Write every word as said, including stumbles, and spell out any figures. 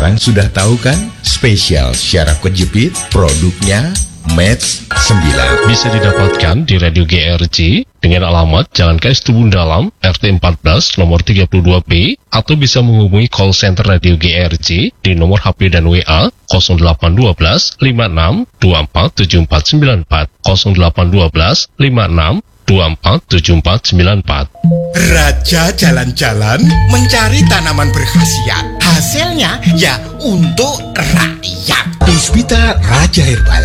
Sekarang sudah tahu kan spesial syaraf kejepit produknya Match sembilan. Bisa didapatkan di Radio G R C dengan alamat Jalan K S Tubun Dalam, R T empat belas, nomor tiga puluh dua B, atau bisa menghubungi call center Radio G R C di nomor H P dan W A nol delapan satu dua lima enam dua empat tujuh empat sembilan empat nol delapan satu dua lima enam dua empat tujuh empat sembilan empat. Raja jalan-jalan mencari tanaman berkhasiat. Hasilnya ya untuk rakyat. Puspita Raja Herbal